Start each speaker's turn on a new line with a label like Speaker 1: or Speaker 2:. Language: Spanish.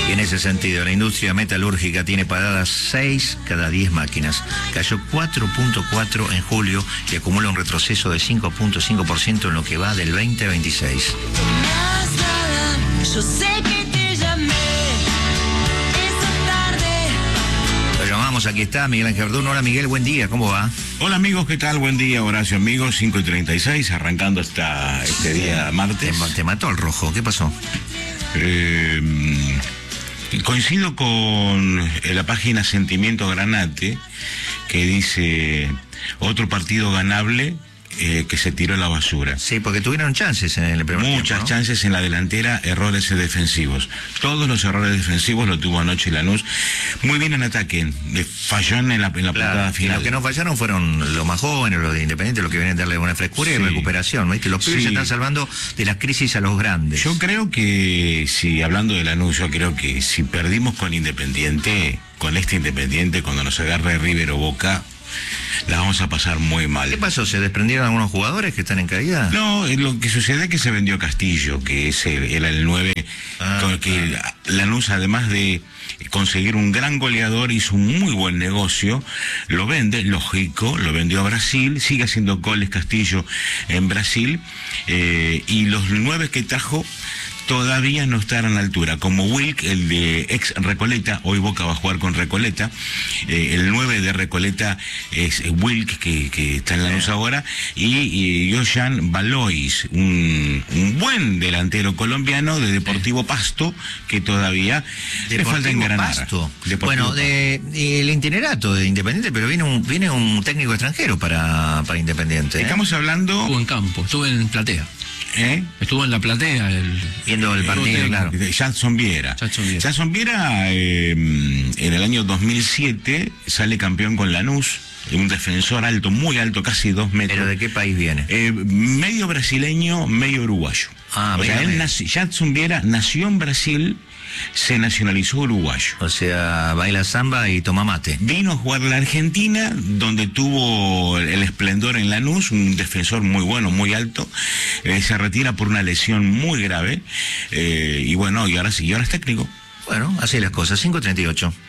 Speaker 1: Y en ese sentido, la industria metalúrgica tiene paradas 6 cada 10 máquinas. Cayó 4.4 en julio y acumula un retroceso de 5.5% en lo que va del 2026.
Speaker 2: Yo sé que te llamé esa tarde.
Speaker 1: Lo llamamos, aquí está Miguel Ángel Verdún. Hola Miguel, buen día, ¿cómo va?
Speaker 3: Hola amigos, ¿qué tal? Buen día, Horacio, amigos, 5:36, arrancando este día martes.
Speaker 1: Te mató el rojo, ¿qué pasó?
Speaker 3: Coincido con la página Sentimiento Granate, que dice, otro partido ganable que se tiró a la basura.
Speaker 1: Sí, porque tuvieron chances en el primer tiempo,
Speaker 3: Muchas
Speaker 1: ¿no?
Speaker 3: chances en la delantera, errores defensivos. Todos los errores defensivos lo tuvo anoche Lanús. Muy bien en ataque, falló en la patada
Speaker 1: Y
Speaker 3: final.
Speaker 1: los que no fallaron fueron los más jóvenes, los de Independiente, los que vienen a darle una frescura y
Speaker 3: Sí.
Speaker 1: recuperación, ¿viste? Los pibes
Speaker 3: Sí.
Speaker 1: se están salvando de las crisis a los grandes.
Speaker 3: Yo creo que, si hablando de Lanús, yo creo que si perdimos con Independiente, con este Independiente, cuando nos agarre River o Boca, la vamos a pasar muy mal.
Speaker 1: ¿Qué pasó? ¿Se desprendieron algunos jugadores que están en caída?
Speaker 3: No, lo que sucede es que se vendió Castillo, que era el 9, con que Lanús, además de conseguir un gran goleador, hizo un muy buen negocio, lo vende, lógico, lo vendió a Brasil, sigue haciendo goles Castillo en Brasil, y los 9 que trajo todavía no están a la altura, como Wilk, el de ex Recoleta, hoy Boca va a jugar con Recoleta, el 9 de Recoleta es Wilk, que está en Lanús ahora, y Johan Valois, un buen delantero colombiano de Deportivo Pasto, que todavía le falta engranar.
Speaker 1: Pasto.
Speaker 3: Deportivo
Speaker 1: Bueno,
Speaker 3: Pasto.
Speaker 1: el itinerato de Independiente, pero viene un técnico extranjero para Independiente.
Speaker 3: Estamos hablando...
Speaker 4: Estuvo en campo, estuvo en platea. Estuvo en la platea.
Speaker 1: Viendo el partido, claro.
Speaker 3: De Jackson Viera. Jackson Viera, en el año 2007 sale campeón con Lanús, un defensor alto, muy alto, casi 2 metros.
Speaker 1: ¿Pero de qué país viene?
Speaker 3: Medio brasileño, medio uruguayo. O sea, Jackson Viera nació en Brasil, se nacionalizó uruguayo.
Speaker 1: O sea, baila samba y toma mate.
Speaker 3: Vino a jugar la Argentina, donde tuvo el esplendor en Lanús, un defensor muy bueno, muy alto. Se retira por una lesión muy grave. Y bueno, y ahora es técnico.
Speaker 1: Bueno, así las cosas. 5:38.